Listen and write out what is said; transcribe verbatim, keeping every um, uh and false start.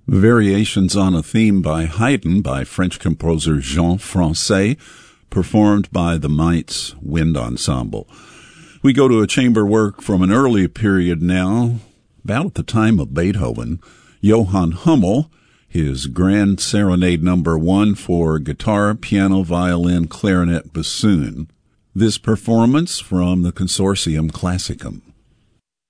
Variations on a Theme by Haydn by French composer Jean Francais, performed by the Mainz Wind Ensemble. We go to a chamber work from an early period now, about at the time of Beethoven. Johann Hummel, his Grand Serenade Number One for guitar, piano, violin, clarinet, bassoon. This performance from the Consortium Classicum.